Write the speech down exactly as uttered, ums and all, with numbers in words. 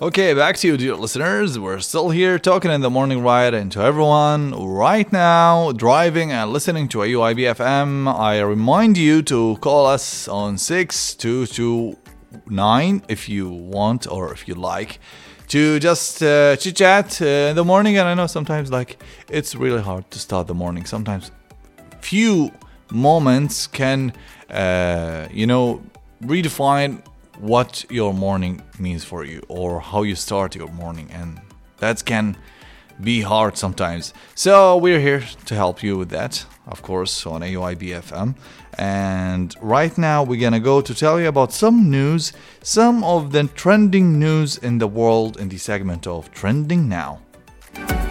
Okay, back to you, dear listeners. We're still here talking in the morning ride, and to everyone right now driving and listening to A U I B F M, I remind you to call us on six two two nine if you want or if you like to just uh, chit chat uh, in the morning. And I know sometimes like it's really hard to start the morning. Sometimes few moments can, uh, you know, redefine what your morning means for you or how you start your morning, and that can be hard sometimes. So we're here to help you with that, of course, on A U I B F M. And right now we're gonna go to tell you about some news, some of the trending news in the world in the segment of Trending Now.